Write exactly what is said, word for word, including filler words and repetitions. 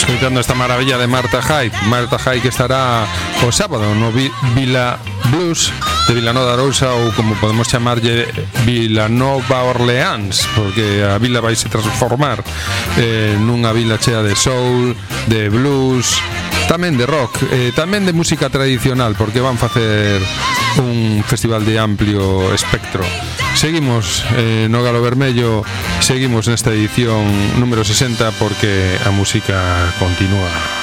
escoitando esta maravilla de Marta High. Marta High que estará o sábado no Vila Blues de Vilanova de Arousa, ou como podemos chamarlle Vilanova Orleans, porque a vila vai se transformar eh, nunha vila chea de soul, de blues, tamén de rock, eh, tamén de música tradicional, porque van facer un festival de amplio espectro. Seguimos eh, no Galo Vermello, seguimos nesta edición número sesenta, porque a música continúa.